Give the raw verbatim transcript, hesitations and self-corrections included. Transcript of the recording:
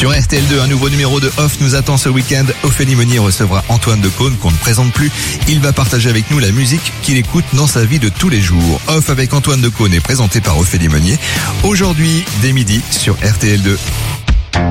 Sur R T L deux, un nouveau numéro de Off nous attend ce week-end. Ophélie Meunier recevra Antoine Decaune, qu'on ne présente plus. Il va partager avec nous la musique qu'il écoute dans sa vie de tous les jours. Off avec Antoine Decaune est présenté par Ophélie Meunier. Aujourd'hui, dès midi, sur R T L deux.